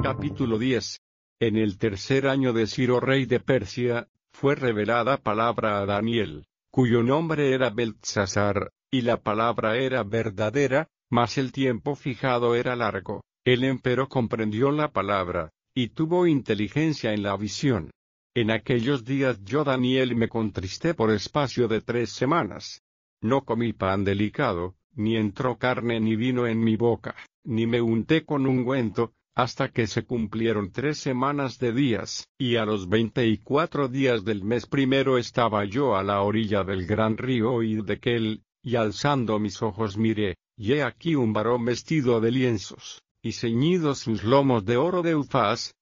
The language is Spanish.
Capítulo 10. En el tercer año de Ciro rey de Persia, fue revelada palabra a Daniel, cuyo nombre era Beltsasar, y la palabra era verdadera, mas el tiempo fijado era largo. Él empero comprendió la palabra, y tuvo inteligencia en la visión. En aquellos días yo Daniel me contristé por espacio de 3 semanas. No comí pan delicado, ni entró carne ni vino en mi boca, ni me unté con ungüento, hasta que se cumplieron 3 semanas de días, y a los 24 días del mes primero estaba yo a la orilla del gran río Hiddekel, y alzando mis ojos miré, y he aquí un varón vestido de lienzos, y ceñidos sus lomos de oro de Ufaz,